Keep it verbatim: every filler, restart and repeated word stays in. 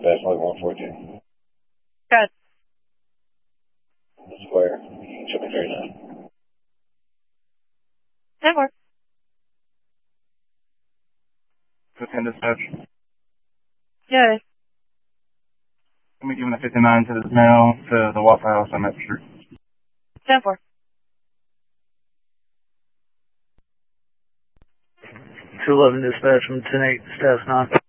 dispatch like one fourteen. Good. Square. Should be thirty-nine. ten four. fifteen dispatch. Yeah. Can we give him a fifty-nine to this male to the Waffle House on Maple Street? ten four. two eleven dispatch from ten eight, status nine.